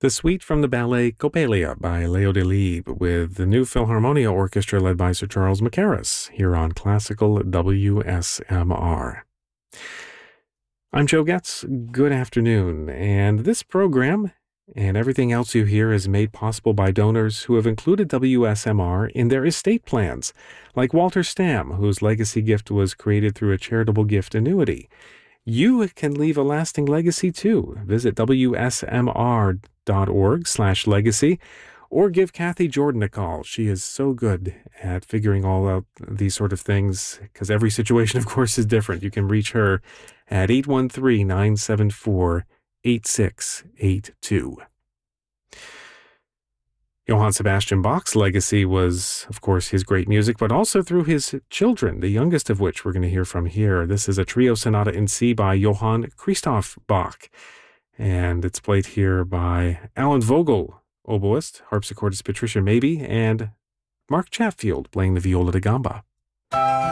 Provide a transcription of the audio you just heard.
The suite from the ballet Coppelia by Leo Delibes with the New Philharmonia Orchestra led by Sir Charles Mackerras here on Classical WSMR. I'm Joe Getz. Good afternoon. And this program and everything else you hear is made possible by donors who have included WSMR in their estate plans, like Walter Stamm, whose legacy gift was created through a charitable gift annuity. You can leave a lasting legacy too. Visit WSMR.org/legacy or give Kathy Jordan a call. She is so good at figuring all out these sort of things because every situation, of course, is different. You can reach her at 813-974-8682. Johann Sebastian Bach's legacy was, of course, his great music, but also through his children, the youngest of which we're going to hear from here. This is a trio sonata in C by Johann Christoph Bach, and it's played here by Alan Vogel, oboist, harpsichordist Patricia Mabey, and Mark Chatfield playing the viola da gamba.